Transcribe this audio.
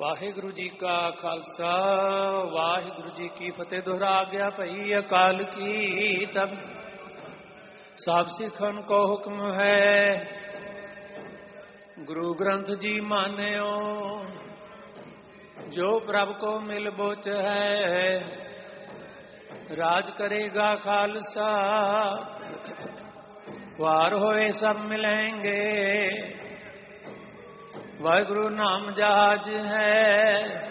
ਵਾਹਿਗੁਰੂ ਜੀ ਕਾ ਖਾਲਸਾ ਵਾਹਿਗੁਰੂ ਜੀ ਕੀ ਫਤਿਹ। ਦੁਹਰਾ ਗਿਆ ਭਈ ਅਕਾਲ ਕੀ ਤਬ ਸਭ ਸਿੱਖਨ ਕੋ ਹੁਕਮ ਹੈ। ਗੁਰੂ ਗ੍ਰੰਥ ਜੀ ਮਾਨਿਓ ਜੋ ਪ੍ਰਭ ਕੋ ਮਿਲ ਬੋਚ ਹੈ। ਰਾਜ ਕਰੇਗਾ ਖਾਲਸਾ ਵਾਰ ਹੋਏ ਸਭ ਮਿਲेंगे। ਵਾਹਿਗੁਰੂ ਨਾਮ ਜਹਾਜ ਹੈ